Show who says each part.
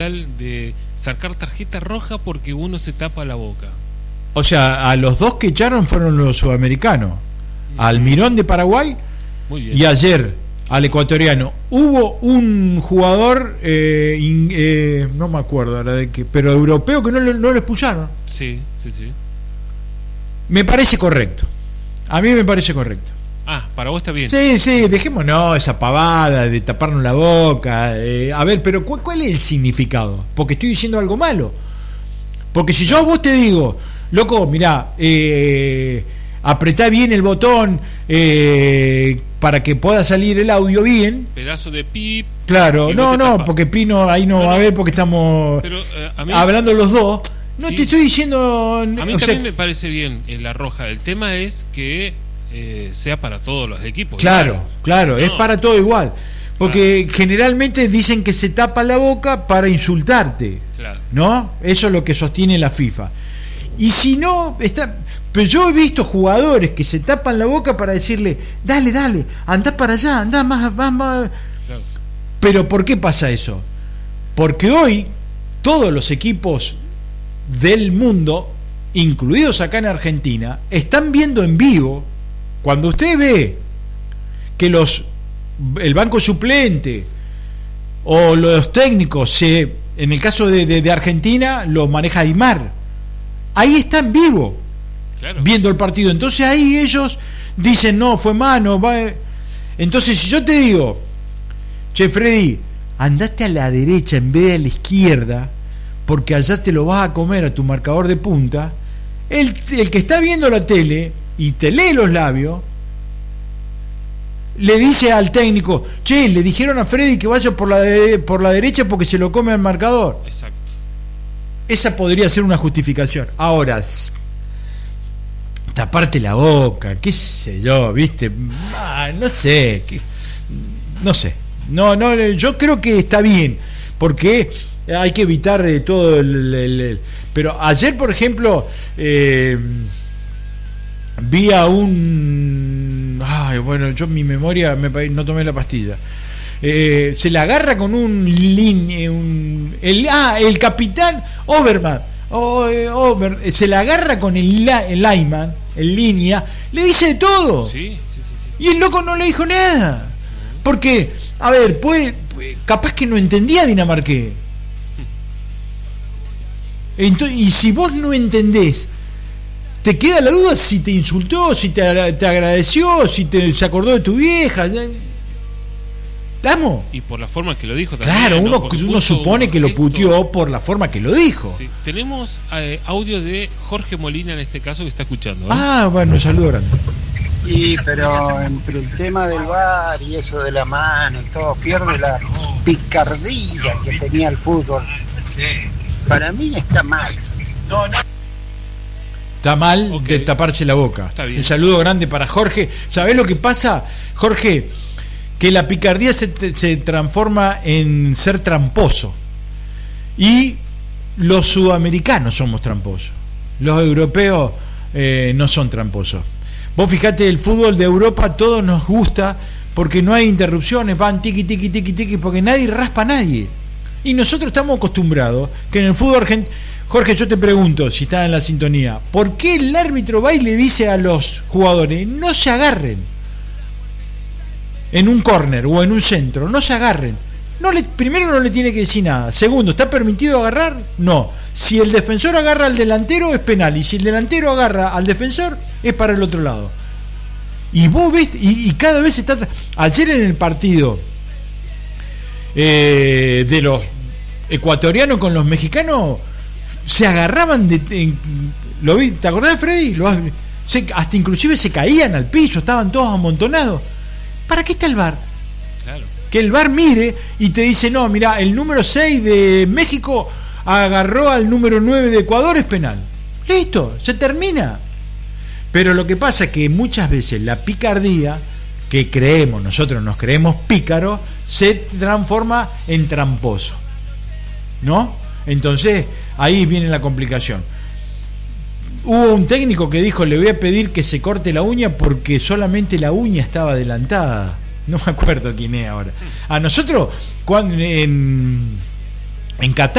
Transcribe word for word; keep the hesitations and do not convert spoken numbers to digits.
Speaker 1: legal de sacar tarjeta roja porque uno se tapa la boca.
Speaker 2: O sea, a los dos que echaron fueron los sudamericanos, mm. al Mirón de Paraguay. Muy bien. Y ayer al ecuatoriano. Hubo un jugador, eh, in, eh, no me acuerdo ahora de qué, pero europeo que no, no lo expulsaron.
Speaker 1: Sí, sí, sí.
Speaker 2: Me parece correcto. A mí me parece correcto.
Speaker 1: Ah, para vos está bien.
Speaker 2: Sí, sí, dejémonos esa pavada de taparnos la boca. Eh, a ver, pero ¿cuál, ¿cuál es el significado? Porque estoy diciendo algo malo. Porque si yo a vos te digo, loco, mirá, eh, apretá bien el botón eh, para que pueda salir el audio bien.
Speaker 1: Pedazo de pip.
Speaker 2: Claro, no, no, no porque Pino ahí no, no va no, a ver porque estamos pero, eh, a mí, hablando los dos. No sí, te estoy diciendo.
Speaker 1: A mí también sea, me parece bien en la roja. El tema es que eh, sea para todos los equipos.
Speaker 2: Claro, igual. claro, no. es para todo igual. Porque claro. generalmente dicen que se tapa la boca para insultarte. Claro. ¿No? Eso es lo que sostiene la FIFA. Y si no, está. Pero yo he visto jugadores que se tapan la boca para decirle, dale, dale, andá para allá, andá más, más, más. Claro. Pero ¿por qué pasa eso? Porque hoy todos los equipos del mundo, incluidos acá en Argentina, están viendo en vivo. Cuando usted ve que los el banco suplente o los técnicos, se, en el caso de, de, de Argentina, lo maneja Aymar, ahí está en vivo, claro. viendo el partido. Entonces ahí ellos dicen, no, fue mano. Va. Entonces si yo te digo, che, Freddy, andate a la derecha en vez de a la izquierda, porque allá te lo vas a comer a tu marcador de punta, el, el que está viendo la tele y te lee los labios, le dice al técnico, che, le dijeron a Freddy que vaya por la, de, por la derecha porque se lo come al marcador.
Speaker 1: Exacto.
Speaker 2: Esa podría ser una justificación. Ahora, taparte la boca, qué sé yo, viste, ah, no sé, que, no sé, no, no, yo creo que está bien, porque hay que evitar eh, todo el, el, el... Pero ayer, por ejemplo, eh, vi a un... Ay, bueno, yo mi memoria, me, no tomé la pastilla. Eh, se la agarra con un... Lin, un el, ah, el capitán Overman. Oh, eh, Over, se la agarra con el, el lineman, el línea, le dice de todo.
Speaker 1: Sí, sí, sí, sí.
Speaker 2: Y el loco no le dijo nada. Porque, a ver, puede, capaz que no entendía dinamarqués. Entonces, y si vos no entendés, te queda la duda si te insultó, si te, te agradeció, si te, se acordó de tu vieja. ¿Estamos?
Speaker 1: Y por la forma que lo dijo también.
Speaker 2: Claro, uno,
Speaker 1: ¿no?
Speaker 2: uno supone que lo puteó por la forma que lo dijo.
Speaker 1: Sí. Tenemos eh, audio de Jorge Molina en este caso que está escuchando, ¿eh?
Speaker 2: Ah, bueno, un saludo grande.
Speaker 3: Y pero entre el tema del V A R y eso de la mano y todo, pierde la picardía que tenía el fútbol. Sí. Para mí está mal. No, no.
Speaker 2: Está mal okay. de taparse la boca.
Speaker 1: Está bien.
Speaker 2: Un saludo grande para Jorge. ¿Sabés lo que pasa, Jorge? Que la picardía se, se transforma en ser tramposo. Y los sudamericanos somos tramposos. Los europeos eh, no son tramposos. Vos fijate, el fútbol de Europa todos nos gusta porque no hay interrupciones, van tiqui, tiqui, tiqui, tiqui, porque nadie raspa a nadie. Y nosotros estamos acostumbrados que en el fútbol argentino... Jorge, yo te pregunto, si está en la sintonía, ¿por qué el árbitro va y le dice a los jugadores, no se agarren en un córner o en un centro, no se agarren? No le, primero no le tiene que decir nada. Segundo, ¿está permitido agarrar? No. Si el defensor agarra al delantero es penal, y si el delantero agarra al defensor es para el otro lado. Y vos ves, y, y cada vez se está... Ayer en el partido eh, de los ecuatorianos con los mexicanos se agarraban de, de ¿lo vi? ¿Te acordás de Freddy? Lo, se, hasta inclusive se caían al piso, estaban todos amontonados. ¿Para qué está el V A R?
Speaker 1: Claro.
Speaker 2: Que el V A R mire y te dice, no, mira, el número seis de México agarró al número nueve de Ecuador, es penal. Listo, se termina. Pero lo que pasa es que muchas veces la picardía, que creemos, nosotros nos creemos pícaros, se transforma en tramposo, ¿no? Entonces ahí viene la complicación. Hubo un técnico que dijo, le voy a pedir que se corte la uña porque solamente la uña estaba adelantada. No me acuerdo quién es ahora. A nosotros, cuando en, en Qatar